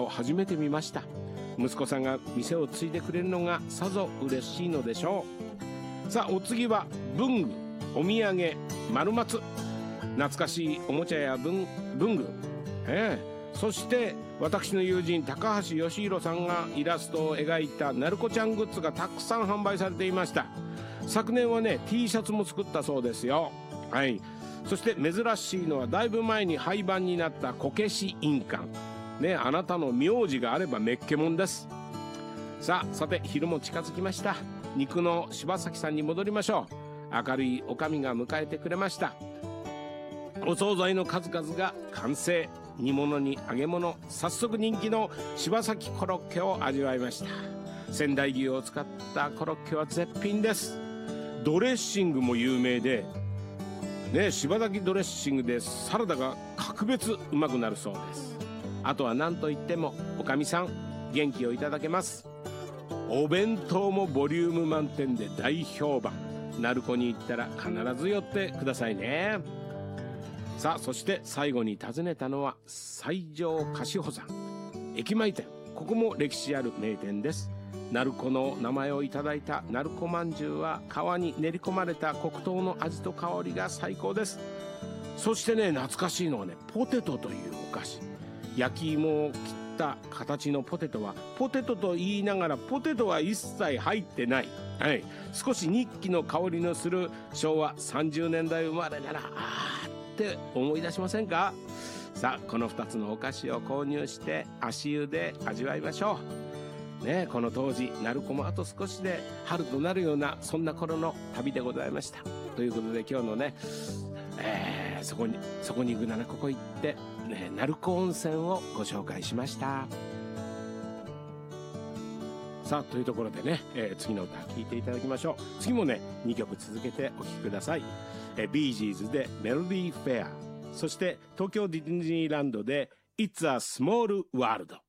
を初めて見ました。息子さんが店を継いでくれるのがさぞ嬉しいのでしょう。さあ、お次は文具、お土産、丸松。懐かしいおもちゃや文具、そして私の友人高橋義弘さんがイラストを描いたなるこちゃんグッズがたくさん販売されていました。昨年はね T シャツも作ったそうですよ。はい。そして珍しいのはだいぶ前に廃盤になったこけし印鑑ね。あなたの名字があればめっけもんです。さて昼も近づきました。肉の柴崎さんに戻りましょう。明るい女将が迎えてくれました。お惣菜の数々が完成。煮物に揚げ物、早速人気の柴崎コロッケを味わいました。仙台牛を使ったコロッケは絶品です。ドレッシングも有名でね、柴崎ドレッシングでサラダが格別うまくなるそうです。あとは何といってもおかみさん元気をいただけます。お弁当もボリューム満点で大評判。鳴子に行ったら必ず寄ってくださいね。さあ、そして最後に訪ねたのは西条菓子舗さん駅前店。ここも歴史ある名店です。鳴子の名前をいただいた鳴子まんじゅうは皮に練り込まれた黒糖の味と香りが最高です。そしてね、懐かしいのはね、ポテトというお菓子。焼き芋を切った形のポテトはポテトと言いながらポテトは一切入ってない、少し日記の香りのする昭和30年代生まれならって思い出しませんか？さあ、この2つのお菓子を購入して足湯で味わいましょうね。この当時鳴子もあと少しで春となるようなそんな頃の旅でございました。ということで今日のね、そこに行くならここ行って、鳴子温泉をご紹介しました。さあ、というところでね、次の歌聴いていただきましょう。次もね2曲続けてお聴きください。ビージーズでメロディーフェア、そして東京ディズニーランドで It's a Small World。